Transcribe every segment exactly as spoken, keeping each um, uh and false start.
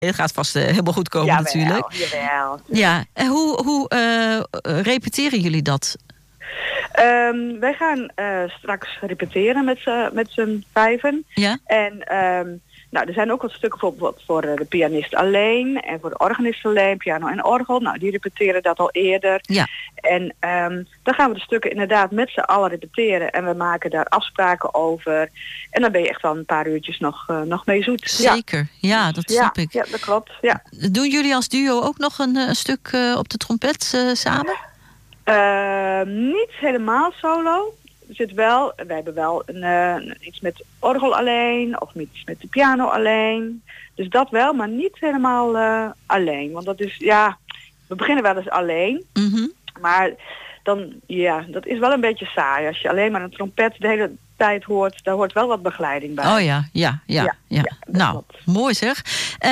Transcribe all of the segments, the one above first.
Het gaat vast uh, helemaal goed komen jawel, natuurlijk. Jawel. Ja, en hoe, hoe uh, repeteren jullie dat? Um, wij gaan uh, straks repeteren met, uh, met z'n vijven. Ja? En um, nou, er zijn ook wat stukken bijvoorbeeld voor uh, de pianist alleen en voor de organist alleen, piano en orgel. Nou, die repeteren dat al eerder. Ja. En um, dan gaan we de stukken inderdaad met z'n allen repeteren en we maken daar afspraken over. En dan ben je echt wel een paar uurtjes nog, uh, nog mee zoet. Zeker, ja, ja dat snap ja, ik. Ja, dat klopt. Ja. Doen jullie als duo ook nog een, een stuk uh, op de trompet uh, samen? Uh, niet helemaal solo. Er zit wel, wij hebben wel een, uh, iets met orgel alleen of iets met de piano alleen. Dus dat wel, maar niet helemaal uh, alleen. Want dat is, ja, we beginnen wel eens alleen. Mm-hmm. Maar dan, ja, dat is wel een beetje saai. Als je alleen maar een trompet de hele tijd hoort, daar hoort wel wat begeleiding bij. Oh ja, ja, ja. ja. ja. ja nou, klopt. Mooi zeg.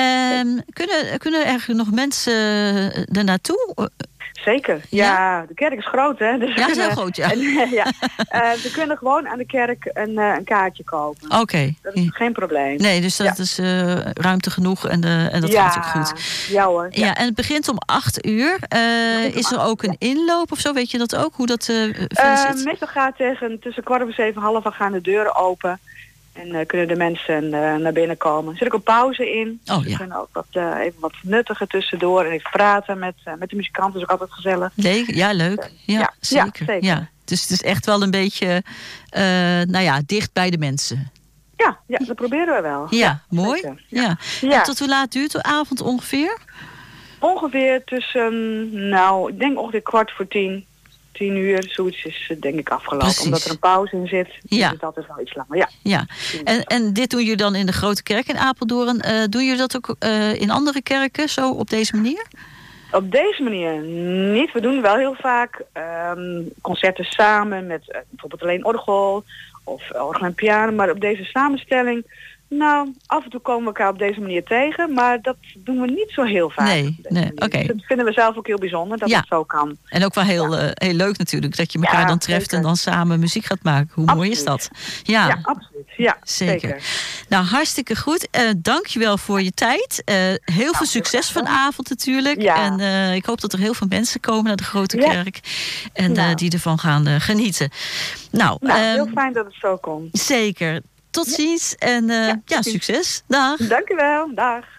Um, kunnen, kunnen er nog mensen uh, er naartoe? Zeker, ja. ja. De kerk is groot, hè. Dus ja, is heel groot, ja. En, ja. Uh, we kunnen gewoon aan de kerk een, uh, een kaartje kopen. Oké. Okay. Dat is geen probleem. Nee, dus dat ja. is uh, ruimte genoeg en, uh, en dat ja. gaat ook goed. Ja hoor. Ja. ja, en het begint om acht uur. Uh, is er ook een inloop of zo? Weet je dat ook? Hoe dat uh, verder zit? Uh, meestal gaat tegen tussen kwart over zeven en half acht gaan de deuren open. En uh, kunnen de mensen uh, naar binnen komen. Er zit ook een pauze in. Oh, dus ja. we kunnen ook wat, uh, even wat nuttiger tussendoor. En even praten met, uh, met de muzikanten. Dat is ook altijd gezellig. Nee, ja, leuk. Ja, ja, zeker. Ja, zeker. Ja. Dus het is echt wel een beetje uh, nou ja, dicht bij de mensen. Ja, ja, dat proberen we wel. Ja, ja mooi. Ja. Ja. Ja. En tot hoe laat duurt de avond ongeveer? Ongeveer tussen, nou, ik denk ongeveer kwart voor tien. Tien uur, zoiets is denk ik afgelopen. Precies. Omdat er een pauze in zit, ja. is het altijd wel iets langer. Ja. Ja. En, en dit doen jullie dan in de Grote Kerk in Apeldoorn. Uh, doen jullie dat ook uh, in andere kerken, zo op deze manier? Op deze manier niet. We doen wel heel vaak um, concerten samen met uh, bijvoorbeeld alleen orgel of orgel en piano. Maar op deze samenstelling, nou, af en toe komen we elkaar op deze manier tegen. Maar dat doen we niet zo heel vaak. Nee, nee oké. Okay. Dus dat vinden we zelf ook heel bijzonder, dat ja. het zo kan. En ook wel heel, ja. uh, heel leuk natuurlijk, dat je elkaar ja, dan treft zeker. En dan samen muziek gaat maken. Hoe absoluut. Mooi is dat? Ja, ja absoluut. Ja, zeker. zeker. Nou, hartstikke goed. Uh, dankjewel voor je tijd. Uh, heel nou, veel succes vanavond natuurlijk. Ja. En uh, ik hoop dat er heel veel mensen komen naar de Grote ja. Kerk. En nou. uh, die ervan gaan uh, genieten. Nou, nou um, heel fijn dat het zo komt. Zeker. Tot ziens en uh, ja, ja, succes. Dag. Dank u wel. Dag.